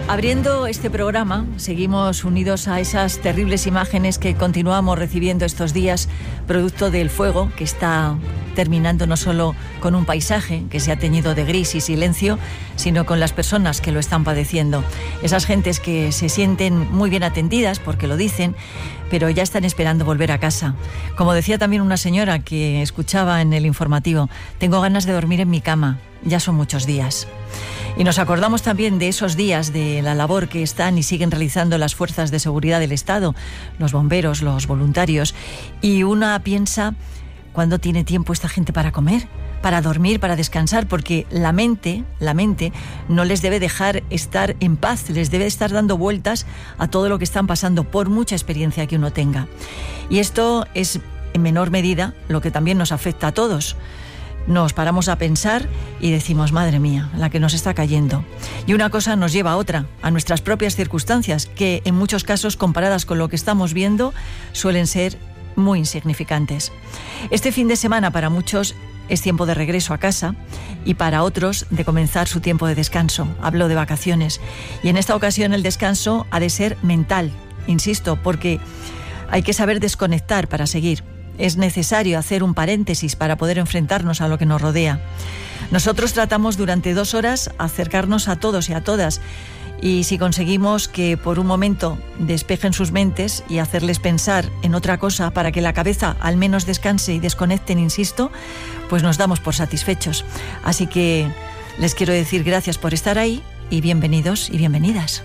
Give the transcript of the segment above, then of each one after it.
Abriendo este programa, seguimos unidos a esas terribles imágenes que continuamos recibiendo estos días, producto del fuego que está terminando no solo con un paisaje que se ha teñido de gris y silencio, sino con las personas que lo están padeciendo. Esas gentes que se sienten muy bien atendidas, porque lo dicen, pero ya están esperando volver a casa. Como decía también una señora que escuchaba en el informativo, tengo ganas de dormir en mi cama, ya son muchos días. Y nos acordamos también de esos días, de la labor que están y siguen realizando las fuerzas de seguridad del Estado, los bomberos, los voluntarios, y una piensa, ¿cuándo tiene tiempo esta gente para comer, para dormir, para descansar? Porque la mente no les debe dejar estar en paz, les debe estar dando vueltas a todo lo que están pasando, por mucha experiencia que uno tenga. Y esto es en menor medida lo que también nos afecta a todos. Nos paramos a pensar y decimos, madre mía, la que nos está cayendo. Y una cosa nos lleva a otra, a nuestras propias circunstancias, que en muchos casos, comparadas con lo que estamos viendo, suelen ser muy insignificantes. Este fin de semana para muchos es tiempo de regreso a casa y para otros de comenzar su tiempo de descanso. Hablo de vacaciones. Y en esta ocasión el descanso ha de ser mental, insisto, porque hay que saber desconectar para seguir. Es necesario hacer un paréntesis para poder enfrentarnos a lo que nos rodea. Nosotros tratamos durante 2 horas acercarnos a todos y a todas, y si conseguimos que por un momento despejen sus mentes y hacerles pensar en otra cosa para que la cabeza al menos descanse y desconecten, insisto, pues nos damos por satisfechos. Así que les quiero decir gracias por estar ahí y bienvenidos y bienvenidas.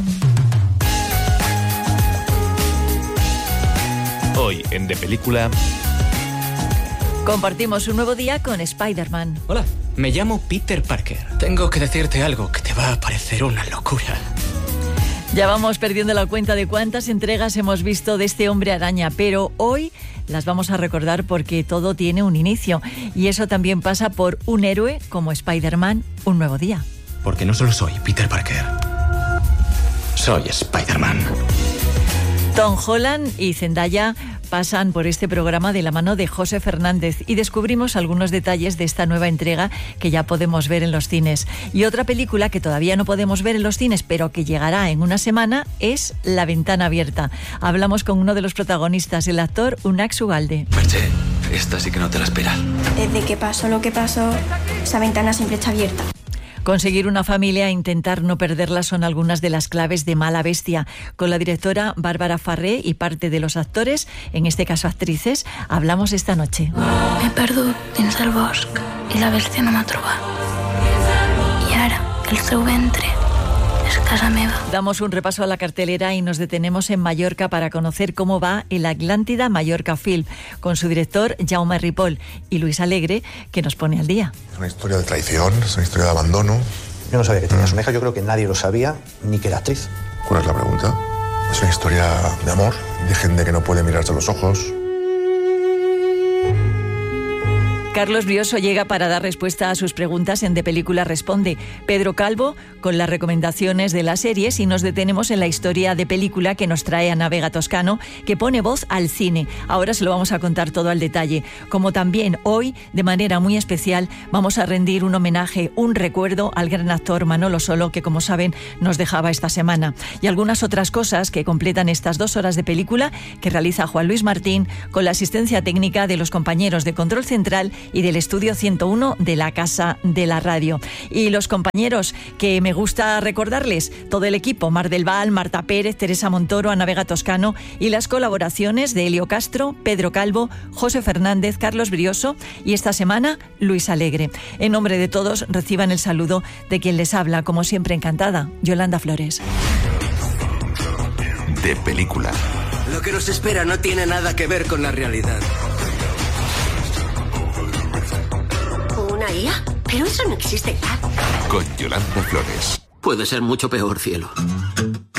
Hoy en De Película compartimos un nuevo día con Spider-Man. Hola, me llamo Peter Parker. Tengo que decirte algo que te va a parecer una locura. Ya vamos perdiendo la cuenta de cuántas entregas hemos visto de este Hombre Araña, pero hoy las vamos a recordar porque todo tiene un inicio, y eso también pasa por un héroe como Spider-Man, un nuevo día. Porque no solo soy Peter Parker, soy Spider-Man. Tom Holland y Zendaya pasan por este programa de la mano de José Fernández y descubrimos algunos detalles de esta nueva entrega que ya podemos ver en los cines. Y otra película que todavía no podemos ver en los cines, pero que llegará en una semana, es La Ventana Abierta. Hablamos con uno de los protagonistas, el actor Unax Ugalde. Merche, esta sí que no te la esperas. Desde que pasó lo que pasó, esa ventana siempre está abierta. Conseguir una familia e intentar no perderla son algunas de las claves de Mala Bestia. Con la directora Bárbara Farré y parte de los actores, en este caso actrices, hablamos esta noche. M'he perdut dins del bosc i la bèstia no m'ha trobat. I ara el seu ventre és casa meva. Damos un repaso a la cartelera y nos detenemos en Mallorca para conocer cómo va el Atlántida Mallorca Film, con su director Jaume Ripoll y Luis Alegre, que nos pone al día. Es una historia de traición, es una historia de abandono. Yo no sabía que tenías una hija, yo creo que nadie lo sabía, ni que era actriz. ¿Cuál es la pregunta? Es una historia de amor, de gente que no puede mirarse a los ojos. Carlos Brioso llega para dar respuesta a sus preguntas en De Película Responde. Pedro Calvo con las recomendaciones de las series, y nos detenemos en la historia de película que nos trae Ana Vega Toscano, que pone voz al cine. Ahora se lo vamos a contar todo al detalle. Como también hoy, de manera muy especial, vamos a rendir un homenaje, un recuerdo al gran actor Manolo Solo, que como saben nos dejaba esta semana. Y algunas otras cosas que completan estas 2 horas de película que realiza Juan Luis Martín con la asistencia técnica de los compañeros de Control Central y del Estudio 101 de la Casa de la Radio. Y los compañeros que me gusta recordarles, todo el equipo, Mar del Val, Marta Pérez, Teresa Montoro, Ana Vega Toscano, y las colaboraciones de Elio Castro, Pedro Calvo, José Fernández, Carlos Brioso y esta semana Luis Alegre. En nombre de todos, reciban el saludo de quien les habla, como siempre encantada, Yolanda Flores. De Película. Lo que nos espera no tiene nada que ver con la realidad. ¿Una IA? Pero eso no existe ya. Con Yolanda Flores. Puede ser mucho peor, cielo.